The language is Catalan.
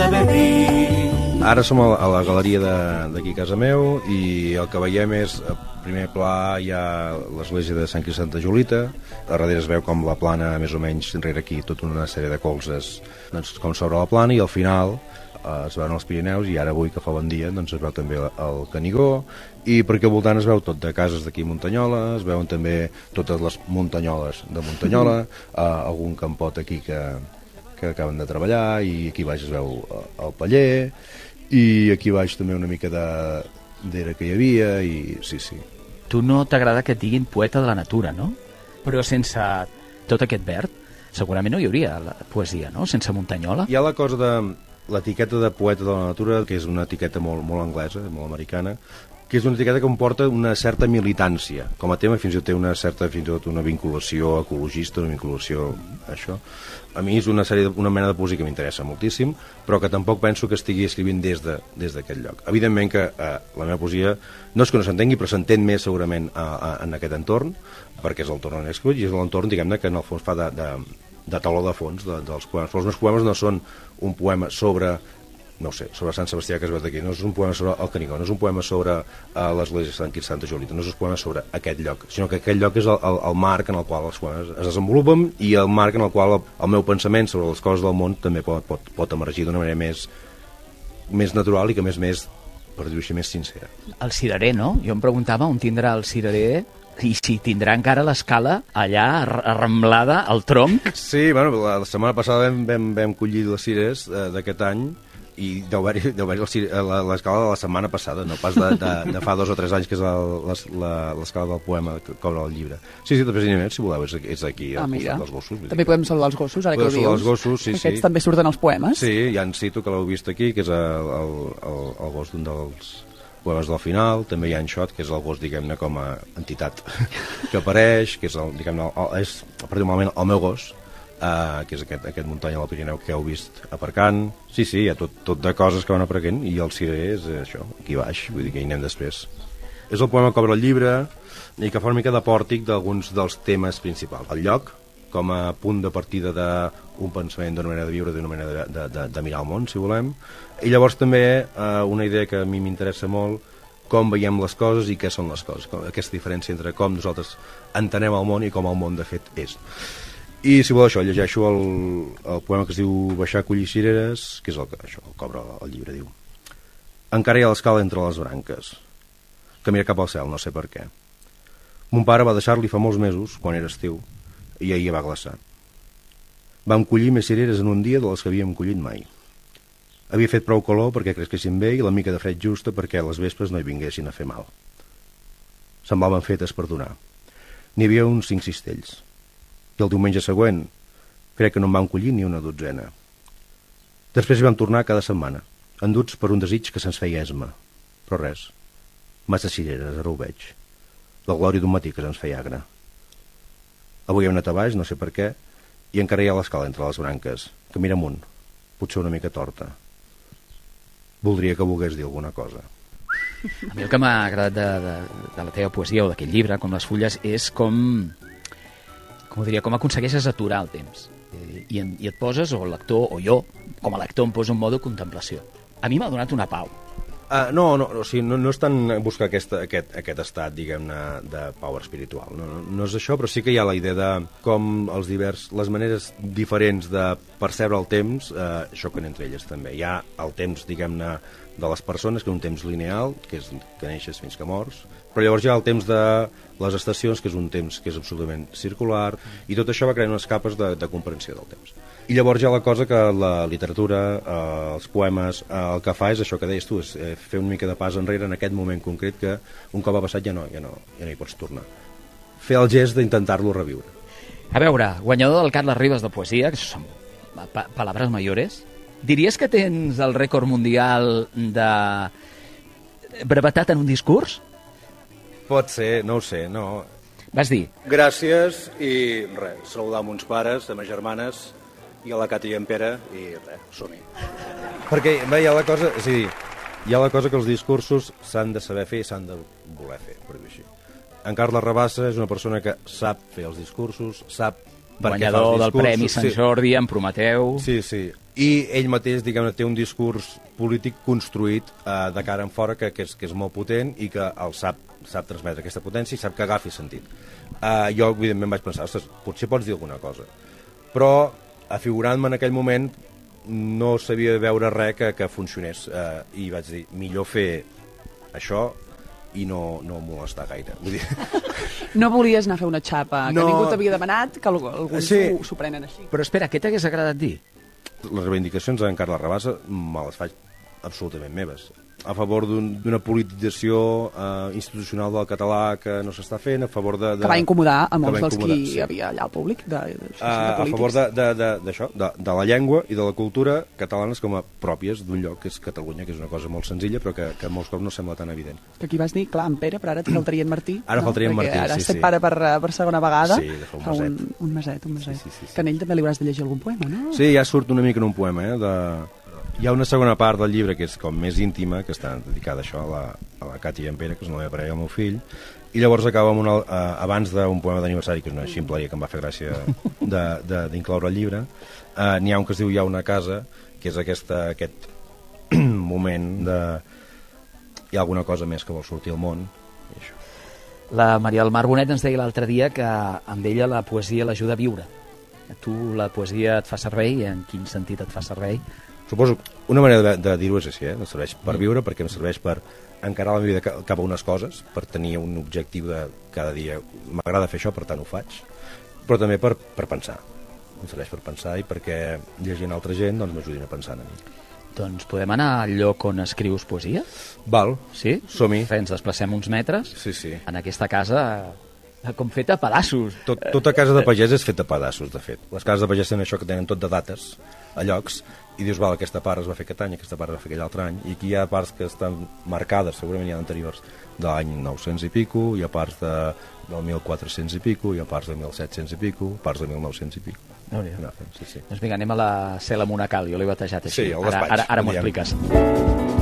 de Berlín. Ara som a la galeria d'aquí a casa meu i el que veiem és, a primer pla hi ha l'església de Sant Crist Santa Julita, a darrere es veu com la plana, més o menys, enrere aquí, tota una sèrie de colzes, doncs, com sobre la plana, i al final es veuen els Pirineus, i ara avui que fa bon dia doncs es veu també el Canigó, i perquè al voltant es veu tot de cases d'aquí a Muntanyola, es veuen també totes les muntanyoles de Muntanyola, algun campot aquí que acaben de treballar, i aquí baix es veu el paller, i aquí baix també una mica d'era que hi havia, i sí. Tu no t'agrada que et diguin poeta de la natura, no? Però sense tot aquest verd, segurament no hi hauria la poesia, no? Sense Muntanyola. Hi ha la cosa de l'etiqueta de poeta de la natura, que és una etiqueta molt anglesa, molt americana, que és una etiqueta que comporta una certa militància. Com a tema fins i tot té una vinculació ecologista, una vinculació això. A mi és una mena de poesia que m'interessa moltíssim, però que tampoc penso que estigui escrivint des d'aquest lloc. Evidentment que la meva poesia no és que no s'entengui, però s'entén més segurament en aquest entorn, perquè és l'entorn on he escrit, i és l'entorn, diguem-ne, que en el fons fa de taló de fons dels poemes. Però els meus poemes no són un poema sobre Sant Sebastià, que es veu d'aquí, no és un poema sobre el Canigó, no és un poema sobre l'església de Sant Crist Santa Julita, no és un poema sobre aquest lloc, sinó que aquest lloc és el marc en el qual els poemes es desenvolupen, i el marc en el qual el meu pensament sobre les coses del món també pot emergir d'una manera més natural i que més, per dir-ho així, més sincera. El cirerer, no? Jo em preguntava on tindrà el cirerer i si tindrà encara l'escala allà arramblada al tronc. Sí, bueno, la setmana passada vam collir les cires d'aquest any, i deu haver-hi l'escala de la setmana passada, no pas de fa 2 o 3 anys, que és l'escala del poema que cobra el llibre. Sí, després si voleu, és aquí al costat dels gossos. També podem saludar els gossos, ara que ho dius. Els gossos, sí. Aquests també surten als poemes. Sí, ja en cito, que l'heu vist aquí, que és el gos d'un dels poemes del final. També hi ha en Xot, que és el gos, diguem-ne, com a entitat que apareix, que és, diguem-ne, és particularment el meu gos, que és aquest muntanya del Pirineu que heu vist aparcant. Sí, hi ha tot de coses que van aparcant, i el cirerer és això, aquí baix, vull dir que hi anem després. És el poema que obre el llibre i que fa una mica de pòrtic d'alguns dels temes principals. El lloc, com a punt de partida d'un pensament, d'una manera de viure, d'una manera de mirar el món, si volem. I llavors també una idea que a mi m'interessa molt, com veiem les coses i què són les coses, aquesta diferència entre com nosaltres entenem el món i com el món de fet és. I si voleu això, llegeixo el poema que es diu Baixar a collir cireres, que és el que obre el llibre, diu: encara hi ha l'escala entre les branques, que mira cap al cel, no sé per què. Mon pare va deixar-li fa molts mesos, quan era estiu, i ahir va glaçar. Vam collir més cireres en un dia de les que havíem collit mai. Havia fet prou calor perquè cresquessin bé i la mica de fred justa perquè les vespres no hi vinguessin a fer mal. Semblaven fetes per donar. N'hi havia uns 5 cistells. I el diumenge següent crec que no en vam collir ni una dotzena. Després hi vam tornar cada setmana, enduts per un desig que se'ns feia esma. Però res, massa cireres, ara ho veig. La glòria d'un matí que se'ns feia agra. Avui hem anat a baix, no sé per què, i encara hi ha l'escala entre les branques, que mira amunt, potser una mica torta. Voldria que volgués dir alguna cosa. A mi el que m'ha agradat de la teva poesia o d'aquest llibre, com les fulles, és com aconsegueixes aturar el temps. I et poses, o el lector, o jo, com a lector, em poso en modo contemplació. A mi m'ha donat una pau. No és tant buscar aquest estat, diguem-ne, de power espiritual. No és això, però sí que hi ha la idea de com les maneres diferents de percebre el temps xoquen entre elles també. Hi ha el temps, diguem-ne, de les persones, que és un temps lineal, que és que neixes fins que mors, però llavors hi ha el temps de les estacions, que és un temps que és absolutament circular, i tot això va creant unes capes de comprensió del temps. I llavors hi ha la cosa que la literatura, els poemes, el que fa és això que deies tu, és fer una mica de pas enrere en aquest moment concret que un cop ha passat ja no hi pots tornar. Fer el gest d'intentar-lo reviure. A veure, guanyador del Carles Ribas de poesia, que són palabras mayores, diries que tens el rècord mundial de brevetat en un discurs? Pot ser, no ho sé, no. Vas dir? Gràcies i res, saludar a mons pares, a mes germanes i a la Cati i en Pere i res, som-hi. Perquè hi ha la cosa, és a dir, hi ha la cosa que els discursos s'han de saber fer i s'han de voler fer, per dir així. En Carles Rabassa és una persona que sap fer els discursos, sap Guanyador del Premi Sant Jordi, en Prometeu... Sí, sí. I ell mateix, diguem-ne, té un discurs polític construït de cara en fora que és molt potent i que el sap transmetre aquesta potència i sap que agafi sentit. Jo, evidentment, vaig pensar, ostres, potser pots dir alguna cosa. Però, afigurant-me en aquell moment, no sabia veure res que funcionés. I vaig dir, millor fer això i no molestar gaire. Vull dir... No volies anar a fer una xapa, que ningú t'havia demanat, que alguns s'ho prenen així. Però espera, què t'hagués agradat dir? Les reivindicacions d'en Carles Rabassa me les faig absolutament meves. A favor d'una politització institucional del català que no s'està fent, a favor de... Que va incomodar a molts dels qui hi havia allà al públic, a favor d'això, de la llengua i de la cultura catalanes com a pròpies d'un lloc que és Catalunya, que és una cosa molt senzilla però que molts cops no sembla tan evident. Que aquí vas dir, clar, en Pere, però ara et faltaria en Martí. Ara faltaria en Martí, sí, sí. Ara has fet pare per segona vegada. Sí, de fa un meset. Sí. Que en ell també li hauràs de llegir algun poema, no? Sí, ja surt una mica en un poema, Hi ha una segona part del llibre que és com més íntima, que està dedicada a això, a la Cati i en Pere, que és la meva parella i el meu fill, i llavors acaba amb abans d'un poema d'aniversari, que és una ximpleria que em va fer gràcia d'incloure al llibre. N'hi ha un que es diu Hi ha una casa, que és aquest moment de... Hi ha alguna cosa més que vol sortir al món, i això. La Maria del Mar Bonet ens deia l'altre dia que amb ella la poesia l'ajuda a viure. A tu la poesia et fa servei? En quin sentit et fa servei? Suposo, una manera de dir-ho és així, no serveix per viure, perquè no serveix per encarar la meva vida cap a unes coses, per tenir un objectiu de cada dia, m'agrada fer això, per tant ho faig, però també per pensar. Em serveix per pensar i perquè llegint altra gent doncs m'ajudin a pensar en mi. Doncs podem anar al lloc on escrius poesia? Val, sí? Som-hi. Ens desplacem uns metres. Sí. En aquesta casa com feta a pedaços. Tota casa de pagès és feta a pedaços, de fet. Les cases de pagès tenen això que tenen tot de dates, a llocs, i dius, val, aquesta part es va fer aquest any, aquesta part es va fer aquell altre any, i aquí hi ha parts que estan marcades, segurament hi ha anteriors, de l'any 900 i pico, hi ha parts del 1400 i pico, hi ha parts de 1700 i pico, parts de 1900 i pico. Sí. Doncs vinga, anem a la cel·la monacal, jo l'he batejat així. Sí, el despatx. Ara m'ho expliques.